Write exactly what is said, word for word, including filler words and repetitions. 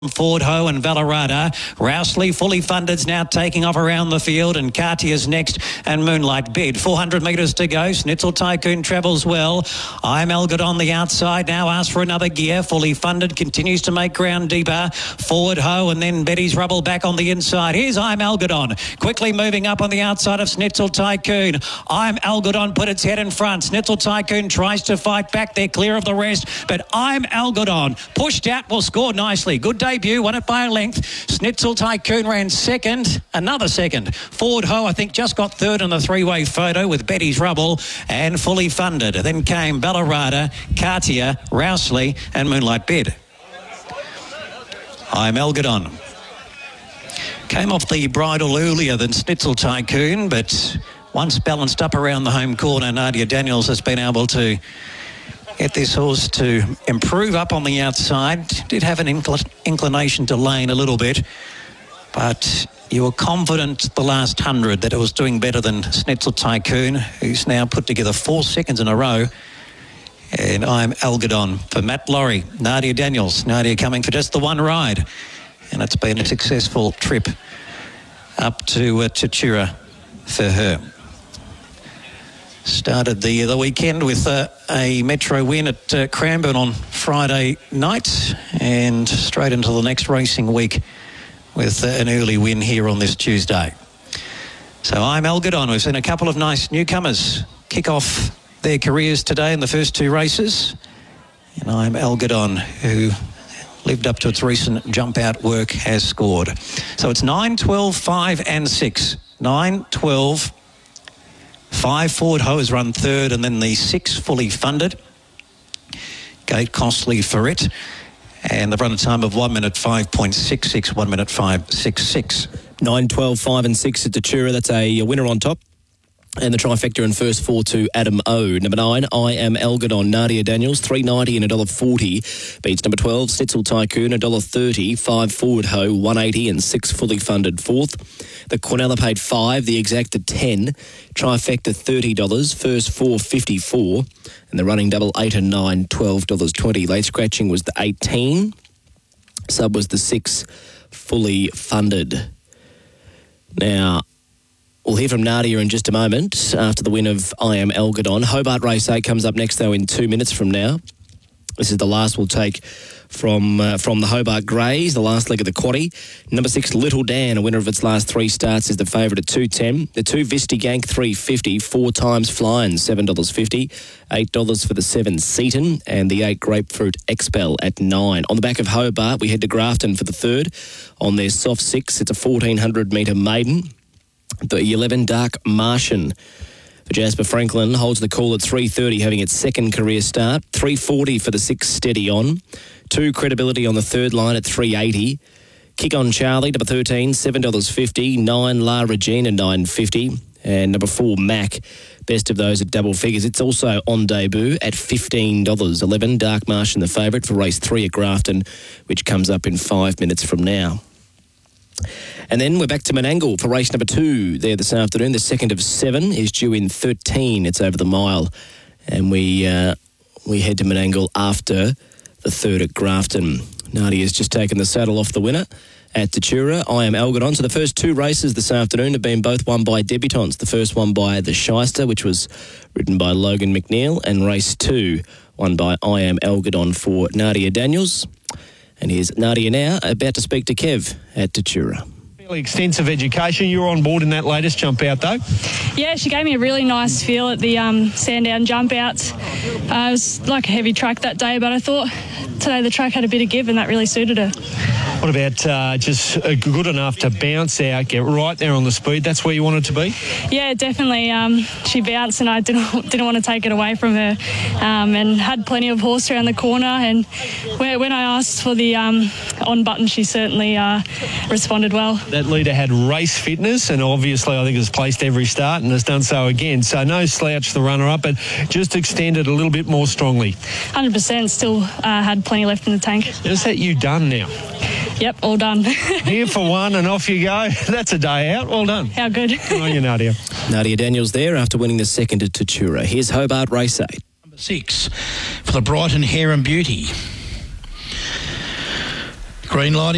Ford Ho and Valorada. Rousley, fully funded, is now taking off around the field, and Cartier's next, and Moonlight Bid. four hundred metres to go. Schnitzel Tycoon travels well. I'm Elgid on the outside now. Asks for another gear. Fully funded, continues to make ground deeper. Ford Ho, and then Betty's Rubble back on the inside. Here's I'm Elgid on. Quickly moving up on the outside of Schnitzel Tycoon. I'm Elgid on, put its head in front. Schnitzel Tycoon tries to fight back. They're clear of the rest, but I'm Elgid on. Pushed out, will score nicely. Good day. Debut, won it by a length. Schnitzel Tycoon ran second, another second. Ford Ho, I think, just got third in the three-way photo with Betty's Rubble and fully funded. Then came Valorada, Cartier, Rousley and Moonlight Bid. I'm Elgid on. Came off the bridle earlier than Schnitzel Tycoon, but once balanced up around the home corner, Nadia Daniels has been able to get this horse to improve up on the outside. Did have an incl- inclination to lane a little bit, but you were confident the last hundred that it was doing better than Schnitzel Tycoon, who's now put together four seconds in a row. And I'm Elgid on for Matt Laurie. Nadia Daniels. Nadia coming for just the one ride, and it's been a successful trip up to uh, Tatura for her. Started the the weekend with uh, a Metro win at uh, Cranbourne on Friday night, and straight into the next racing week with uh, an early win here on this Tuesday. So I'm Elgid on. We've seen a couple of nice newcomers kick off their careers today in the first two races, and I'm Elgid on, who lived up to its recent jump out work, has scored. So it's nine, twelve, five and six. nine, twelve, Five Ford Ho has run third, and then the six fully funded. Gate Costly for it. And they've run a time of one minute five point six six, one minute five six six. nine, twelve, five and six at Tatura. That's a winner on top. And the trifecta in first four to Adam O. Number nine, I Am Elgid on. Nadia Daniels, three ninety and one dollar forty. Beats number twelve, Schnitzel Tycoon, one dollar thirty. five Ford Ho, one eighty and six fully funded fourth. The Quinella paid five, the Exacta ten. Trifecta thirty dollars, first four fifty-four. And the running double eight and nine, twelve dollars twenty. Late scratching was the eighteen. Sub was the six, fully funded. Now, we'll hear from Nadia in just a moment after the win of I Am Elgid on. Hobart Race eight comes up next, though, in two minutes from now. This is the last we'll take from uh, from the Hobart Greys, the last leg of the quaddie. Number six, Little Dan, a winner of its last three starts, is the favourite at two ten. The two, Visti Gank, three fifty. Four times Flying, seven dollars fifty. eight dollars for the seven, Seaton. And the eight, Grapefruit Expel at nine. On the back of Hobart, we head to Grafton for the third. On their soft six, it's a fourteen hundred metre maiden. The eleven, Dark Martian for Jasper Franklin holds the call at three thirty, having its second career start. three forty for the six, Steady On. two, Credibility on the third line at three eighty. Kick On Charlie, number thirteen, seven dollars fifty. nine, La Regina, nine fifty. And number four, Mac, best of those at double figures. It's also on debut at fifteen dollars. eleven, Dark Martian, the favourite for race three at Grafton, which comes up in five minutes from now. And then we're back to Menangle for race number two there this afternoon. The second of seven is due in thirteen. It's over the mile. And we uh, we head to Menangle after the third at Grafton. Nadia's just taken the saddle off the winner at Tatura. I Am Elgid on. So the first two races this afternoon have been both won by debutants. The first one by the Shyster, which was ridden by Logan McNeil. And race two won by I Am Elgid on for Nadia Daniels. And here's Nadia now, about to speak to Kev at Tatura. Fairly extensive education. You were on board in that latest jump out, though. Yeah, she gave me a really nice feel at the um, Sandown jump outs. Uh, it was like a heavy track that day, but I thought today the track had a bit of give, and that really suited her. What about uh, just uh, good enough to bounce out, get right there on the speed? That's where you wanted to be? Yeah, definitely. Um, she bounced, and I didn't didn't want to take it away from her, um, and had plenty of horse around the corner. And when I asked for the um, on button, she certainly uh, responded well. That leader had race fitness, and obviously I think has placed every start and has done so again. So no slouch the runner-up, but just extended a little bit more strongly. one hundred percent. Still uh, had plenty left in the tank. Is that you done now? Yep, all done. Here for one and off you go. That's a day out. Well done. How good. Good on you, Nadia. Nadia Daniels there after winning the second at Tatura. Here's Hobart Race eight. Number six for the Brighton Hair and Beauty. Green light.